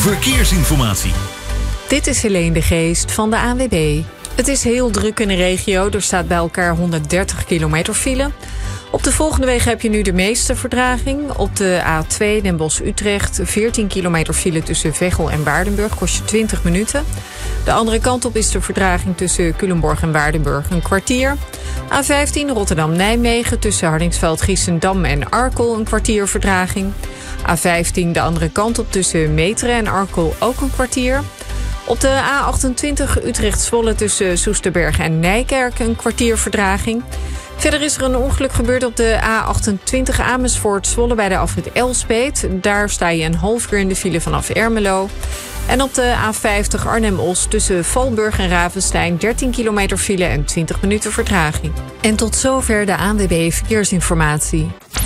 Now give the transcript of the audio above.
verkeersinformatie. Dit is Helene de Geest van de ANWB. Het is heel druk in de regio. Er staat bij elkaar 130 kilometer file. Op de volgende wegen heb je nu de meeste vertraging. Op de A2 Den Bosch-Utrecht 14 kilometer file tussen Veghel en Waardenburg. Kost je 20 minuten. De andere kant op is de vertraging tussen Culemborg en Waardenburg een kwartier. A15 Rotterdam-Nijmegen tussen Hardingsveld-Giessendam en Arkel een kwartier vertraging. A15 de andere kant op tussen Meteren en Arkel ook een kwartier. Op de A28 Utrecht-Zwolle tussen Soesterberg en Nijkerk een kwartier vertraging. Verder is er een ongeluk gebeurd op de A28 Amersfoort-Zwolle bij de afrit Elspeet. Daar sta je een half uur in de file vanaf Ermelo. En op de A50 Arnhem-Os tussen Valburg en Ravenstein 13 kilometer file en 20 minuten vertraging. En tot zover de ANWB Verkeersinformatie.